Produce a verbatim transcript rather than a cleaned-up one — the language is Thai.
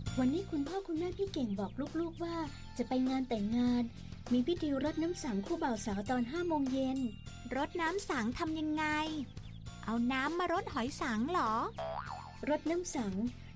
วันนี้คุณพ่อคุณแม่พี่เก่งบอกลูกๆว่าจะไปงานแต่งงานมีพิธีรดน้ำสังคู่บ่าวสาวตอนห้าโมงเย็นรดน้ำสังทำยังไงเอาน้ำมารดหอยสังเหรอรดน้ำสัง